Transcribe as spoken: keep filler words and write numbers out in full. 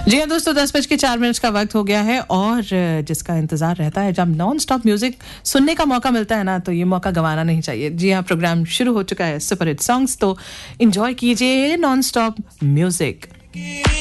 जी हाँ दोस्तों, दस बज के चार मिनट का वक्त हो गया है और जिसका इंतजार रहता है जब नॉन स्टॉप म्यूजिक सुनने का मौका मिलता है ना, तो ये मौका गंवाना नहीं चाहिए। जी हाँ, प्रोग्राम शुरू हो चुका है सुपर हिट सॉन्ग्स, तो एंजॉय कीजिए नॉन स्टॉप म्यूजिक।